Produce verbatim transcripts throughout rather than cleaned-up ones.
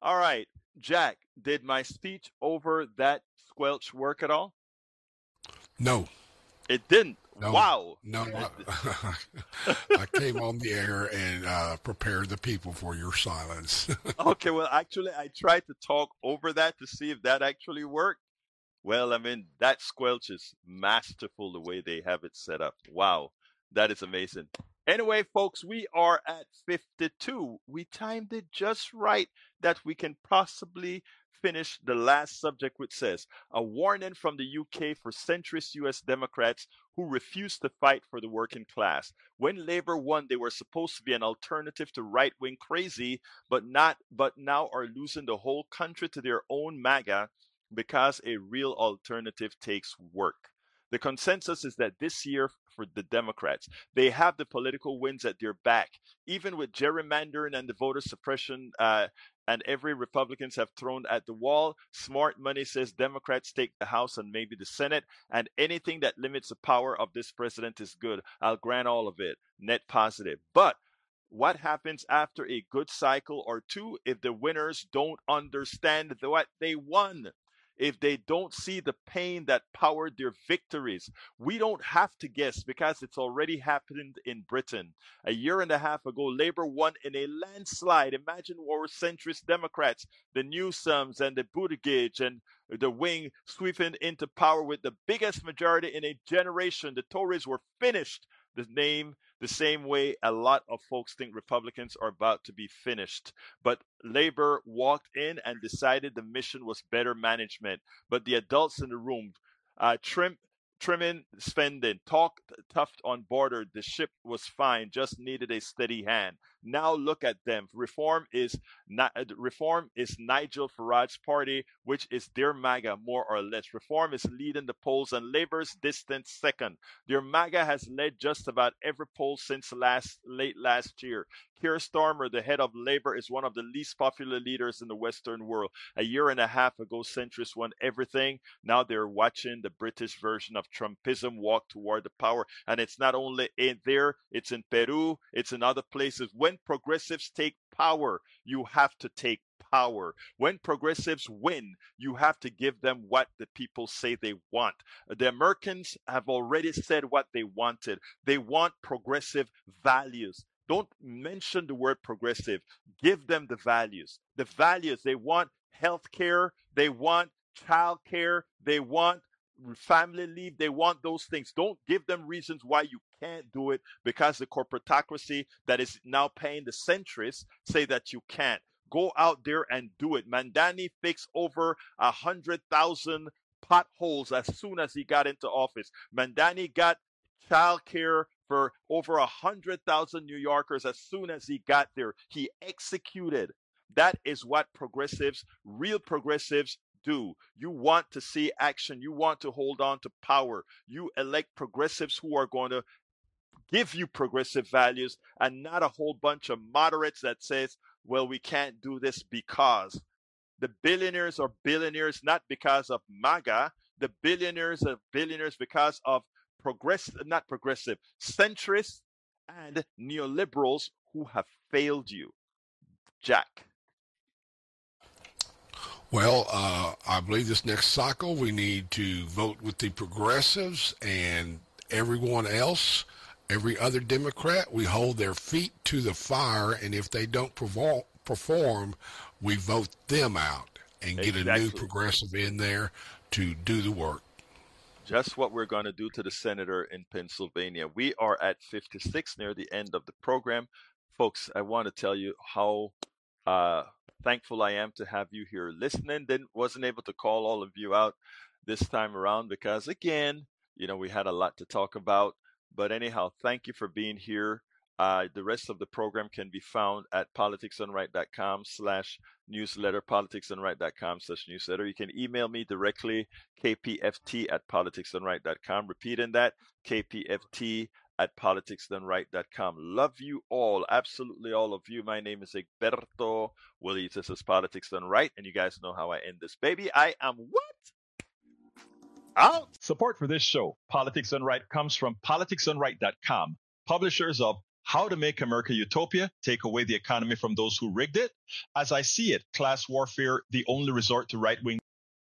All right, Jack, did my speech over that squelch work at all? No, It didn't. no, Wow. no. It, I, I came on the air and uh, prepared the people for your silence. okay, well, actually, I tried to talk over that to see if that actually worked. Well, I mean, that squelch is masterful the way they have it set up. Wow, that is amazing. Anyway, folks, we are at fifty-two. We timed it just right that we can possibly finish the last subject, which says a warning from the U K for centrist U S Democrats who refuse to fight for the working class. When Labour won, they were supposed to be an alternative to right wing crazy, but not, but now are losing the whole country to their own MAGA because a real alternative takes work. The consensus is that this year for the Democrats, they have the political winds at their back, even with gerrymandering and the voter suppression. Uh, and every Republicans have thrown at the wall. Smart money says Democrats take the House and maybe the Senate, and anything that limits the power of this president is good. I'll grant all of it. Net positive. But what happens after a good cycle or two if the winners don't understand what they won? If they don't see the pain that powered their victories? We don't have to guess because it's already happened in Britain. A year and a half ago, Labour won in a landslide. Imagine our centrist Democrats, the Newsoms and the Buttigieg and the wing sweeping into power with the biggest majority in a generation. The Tories were finished. The name the same way a lot of folks think Republicans are about to be finished. But Labor walked in and decided the mission was better management. But the adults in the room, uh, trim, trimming spending, talk tough on border, the ship was fine, just needed a steady hand. Now look at them. Reform is not reform is Nigel Farage's party, which is their MAGA more or less. Reform is leading the polls and Labor's distant second. Their MAGA has led just about every poll since last late last year. Keir Starmer, the head of Labour, is one of the least popular leaders in the Western world. A year and a half ago, centrists won everything. Now they're watching the British version of Trumpism walk toward the power. And it's not only in there, it's in Peru, it's in other places. When progressives take power, you have to take power. When progressives win, you have to give them what the people say they want. The Americans have already said what they wanted. They want progressive values. Don't mention the word progressive. Give them the values. The values, they want health care, they want child care, they want family leave, they want those things. Don't give them reasons why you can't do it because the corporatocracy that is now paying the centrists say that you can't. Go out there and do it. Mandani fixed over a hundred thousand potholes as soon as he got into office. Mandani got child care for over a hundred thousand New Yorkers as soon as he got there. He executed. That is what progressives, real progressives, do. You want to see action. You want to hold on to power. You elect progressives who are going to give you progressive values and not a whole bunch of moderates that says, well, we can't do this because. The billionaires are billionaires not because of MAGA. The billionaires are billionaires because of progressive, not progressive, centrists and neoliberals who have failed you. Jack. Well, uh, I believe this next cycle we need to vote with the progressives and everyone else, every other Democrat. We hold their feet to the fire, and if they don't perform, perform we vote them out and get a new Exactly. progressive in there to do the work. Just what we're going to do to the senator in Pennsylvania. We are at fifty-six, near the end of the program. Folks, I want to tell you how uh, thankful I am to have you here listening. Didn't wasn't able to call all of you out this time around because, again, you know, we had a lot to talk about. But anyhow, thank you for being here. Uh, the rest of the program can be found at politicsdoneright.com slash newsletter, politicsdoneright.com slash newsletter. You can email me directly, kpft at politicsdoneright.com. Repeating that, kpft at politicsdoneright.com. Love you all, absolutely all of you. My name is Egberto Willies. This is Politics Done Right, and you guys know how I end this, baby. I am what? Out. Support for this show, Politics Done Right, comes from politics done right dot com, publishers of How to Make America Utopia, Take Away the Economy from Those Who Rigged It. As I See It, Class Warfare, the Only Resort to Right-Wing.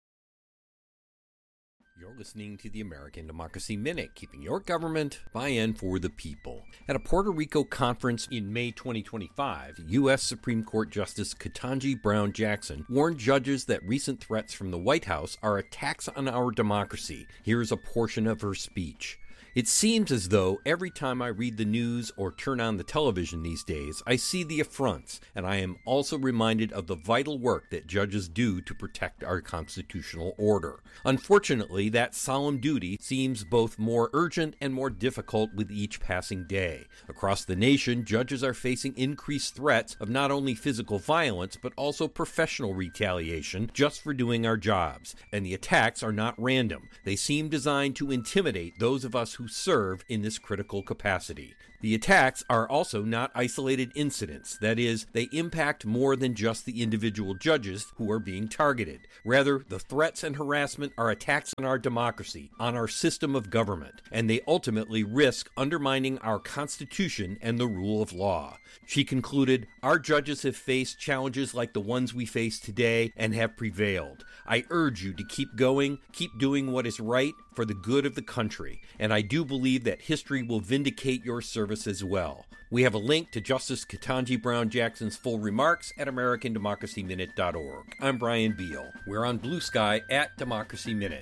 You're listening to the American Democracy Minute, keeping your government by and for the people. At a Puerto Rico conference in May twenty twenty-five, U S Supreme Court Justice Ketanji Brown Jackson warned judges that recent threats from the White House are attacks on our democracy. Here's a portion of her speech. It seems as though every time I read the news or turn on the television these days, I see the affronts, and I am also reminded of the vital work that judges do to protect our constitutional order. Unfortunately, that solemn duty seems both more urgent and more difficult with each passing day. Across the nation, judges are facing increased threats of not only physical violence, but also professional retaliation just for doing our jobs. And the attacks are not random. They seem designed to intimidate those of us who serve in this critical capacity. The attacks are also not isolated incidents. That is, they impact more than just the individual judges who are being targeted. Rather, the threats and harassment are attacks on our democracy, on our system of government, and they ultimately risk undermining our Constitution and the rule of law. She concluded, "Our judges have faced challenges like the ones we face today and have prevailed. I urge you to keep going, keep doing what is right for the good of the country, and I do believe that history will vindicate your service as well." We have a link to Justice Ketanji Brown Jackson's full remarks at American Democracy Minute dot org. I'm Brian Beal. We're on Blue Sky at Democracy Minute.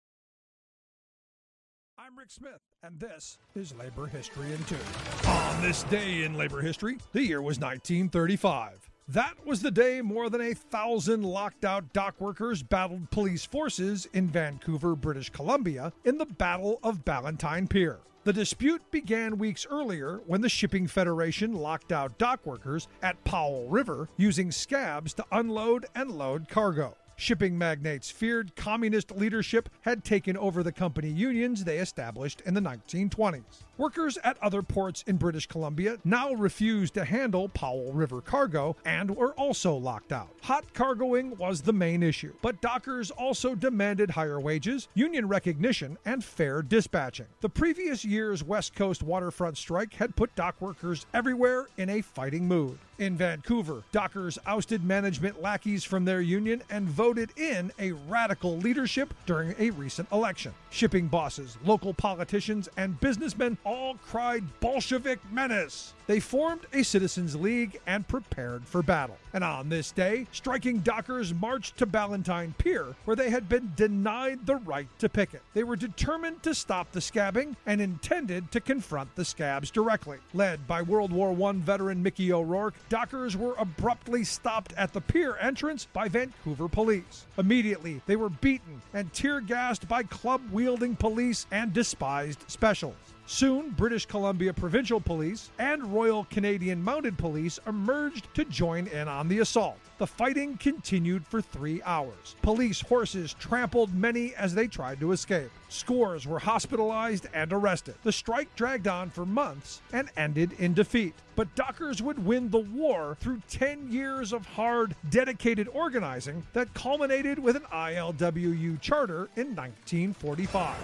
I'm Rick Smith, and this is Labor History in Two. On this day in labor history, the year was nineteen thirty-five. That was the day more than a thousand locked-out dock workers battled police forces in Vancouver, British Columbia, in the Battle of Ballantine Pier. The dispute began weeks earlier when the Shipping Federation locked out dock workers at Powell River using scabs to unload and load cargo. Shipping magnates feared communist leadership had taken over the company unions they established in the nineteen twenties. Workers at other ports in British Columbia now refused to handle Powell River cargo and were also locked out. Hot cargoing was the main issue, but dockers also demanded higher wages, union recognition, and fair dispatching. The previous year's West Coast waterfront strike had put dock workers everywhere in a fighting mood. In Vancouver, dockers ousted management lackeys from their union and voted in a radical leadership during a recent election. Shipping bosses, local politicians, and businessmen all cried Bolshevik menace. They formed a citizens' league and prepared for battle. And on this day, striking dockers marched to Ballantine Pier, where they had been denied the right to picket. They were determined to stop the scabbing and intended to confront the scabs directly. Led by World War One veteran Mickey O'Rourke, dockers were abruptly stopped at the pier entrance by Vancouver police. Immediately, they were beaten and tear-gassed by club-wielding police and despised specials. Soon, British Columbia Provincial Police and Royal Canadian Mounted Police emerged to join in on the assault. The fighting continued for three hours. Police horses trampled many as they tried to escape. Scores were hospitalized and arrested. The strike dragged on for months and ended in defeat. But dockers would win the war through ten years of hard, dedicated organizing that culminated with an I L W U charter in nineteen forty-five.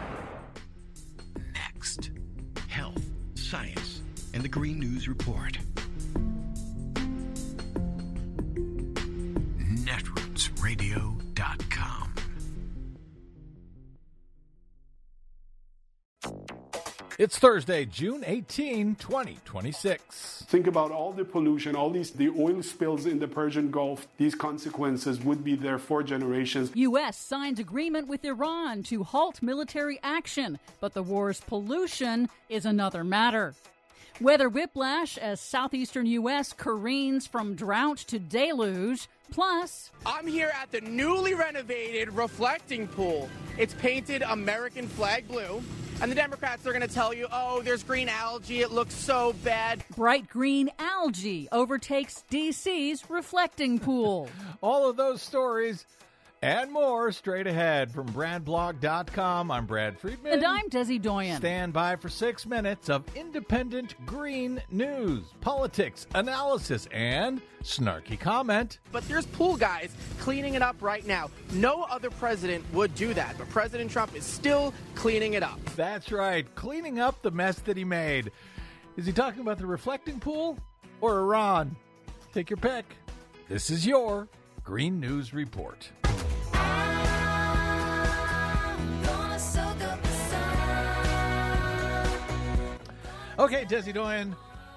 Next, health, science, and the Green News Report. netroots radio dot com. It's Thursday, June eighteenth, twenty twenty-six. Think about all the pollution, all these the oil spills in the Persian Gulf. These consequences would be there for generations. U S signs agreement with Iran to halt military action, but the war's pollution is another matter. Weather whiplash as southeastern U S careens from drought to deluge. Plus, I'm here at the newly renovated reflecting pool. It's painted American flag blue. And the Democrats are going to tell you, oh, there's green algae. It looks so bad. Bright green algae overtakes D C's reflecting pool. All of those stories and more straight ahead from brad blog dot com. I'm Brad Friedman. And I'm Desi Doyen. Stand by for six minutes of independent green news, politics, analysis, and snarky comment. But there's pool guys cleaning it up right now. No other president would do that, but President Trump is still cleaning it up. That's right, cleaning up the mess that he made. Is he talking about the reflecting pool or Iran? Take your pick. This is your Green News Report. Okay, Desi Doyen,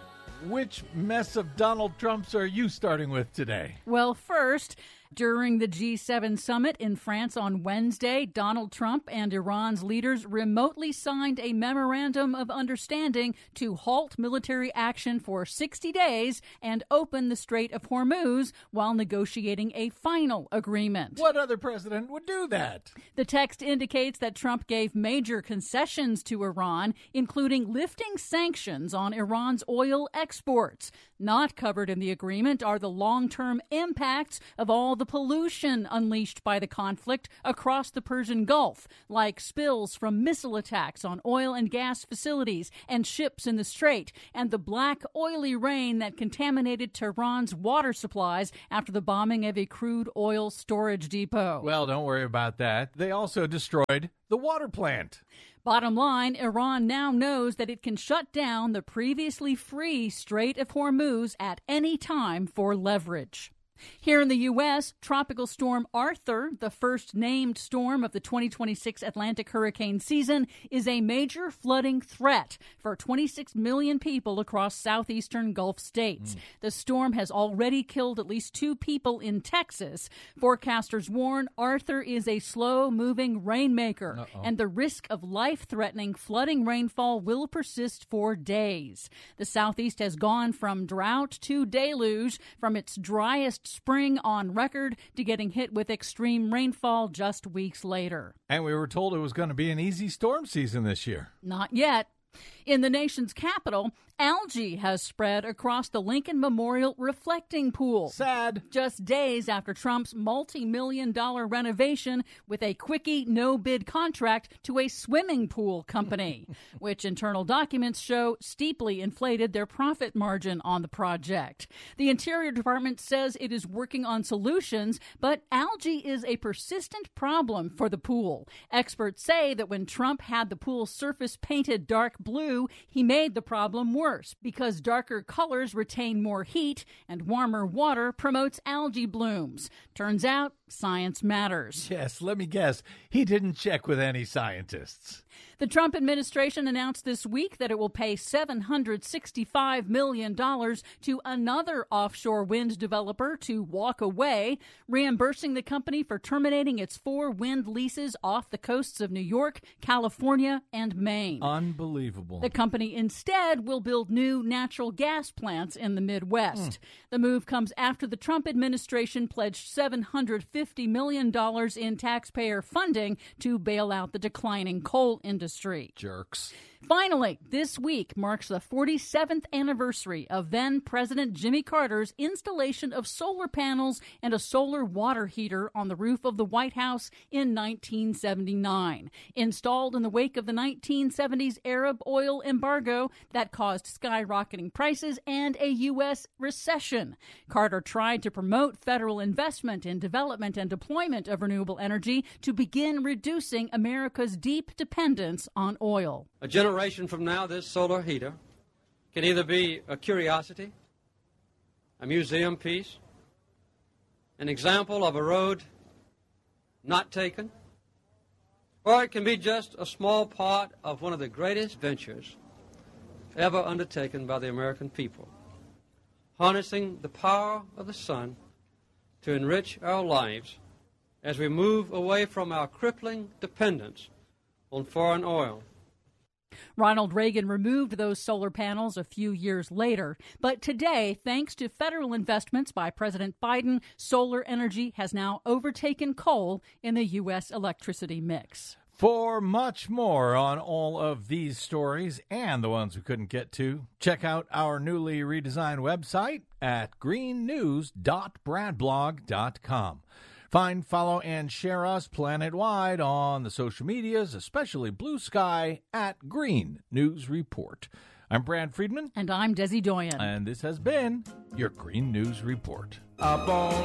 which mess of Donald Trump's are you starting with today? Well, first, during the G seven summit in France on Wednesday, Donald Trump and Iran's leaders remotely signed a memorandum of understanding to halt military action for sixty days and open the Strait of Hormuz while negotiating a final agreement. What other president would do that? The text indicates that Trump gave major concessions to Iran, including lifting sanctions on Iran's oil exports. Not covered in the agreement are the long-term impacts of all the pollution unleashed by the conflict across the Persian Gulf, like spills from missile attacks on oil and gas facilities and ships in the Strait, and the black, oily rain that contaminated Tehran's water supplies after the bombing of a crude oil storage depot. Well, don't worry about that. They also destroyed the water plant. Bottom line, Iran now knows that it can shut down the previously free Strait of Hormuz at any time for leverage. Here in the U S, Tropical Storm Arthur, the first named storm of the twenty twenty-six Atlantic hurricane season, is a major flooding threat for twenty-six million people across southeastern Gulf states. Mm. The storm has already killed at least two people in Texas. Forecasters warn Arthur is a slow-moving rainmaker, Uh-oh. and the risk of life-threatening flooding rainfall will persist for days. The southeast has gone from drought to deluge, from its driest spring on record to getting hit with extreme rainfall just weeks later. And we were told it was going to be an easy storm season this year. Not yet. In the nation's capital, algae has spread across the Lincoln Memorial reflecting pool. Sad. Just days after Trump's multi-million dollar renovation with a quickie no-bid contract to a swimming pool company, which internal documents show steeply inflated their profit margin on the project. The Interior Department says it is working on solutions, but algae is a persistent problem for the pool. Experts say that when Trump had the pool surface painted dark blue, he made the problem worse because darker colors retain more heat and warmer water promotes algae blooms. Turns out, science matters. Yes, let me guess. He didn't check with any scientists. The Trump administration announced this week that it will pay seven hundred sixty-five million dollars to another offshore wind developer to walk away, reimbursing the company for terminating its four wind leases off the coasts of New York, California, and Maine. Unbelievable. The company instead will build new natural gas plants in the Midwest. Mm. The move comes after the Trump administration pledged seven hundred fifty million dollars in taxpayer funding to bail out the declining coal industry. Jerks. Finally, this week marks the forty-seventh anniversary of then-President Jimmy Carter's installation of solar panels and a solar water heater on the roof of the White House in nineteen seventy-nine. Installed in the wake of the nineteen seventies Arab oil embargo that caused skyrocketing prices and a U S recession. Carter tried to promote federal investment in development and deployment of renewable energy to begin reducing America's deep dependence on oil. A generation from now, this solar heater can either be a curiosity, a museum piece, an example of a road not taken, or it can be just a small part of one of the greatest ventures ever undertaken by the American people, harnessing the power of the sun to enrich our lives as we move away from our crippling dependence on foreign oil. Ronald Reagan removed those solar panels a few years later. But today, thanks to federal investments by President Biden, solar energy has now overtaken coal in the U S electricity mix. For much more on all of these stories and the ones we couldn't get to, check out our newly redesigned website at green news dot brad blog dot com. Find, follow, and share us planet-wide on the social medias, especially Blue Sky, at Green News Report. I'm Brad Friedman. And I'm Desi Doyen. And this has been your Green News Report. Up on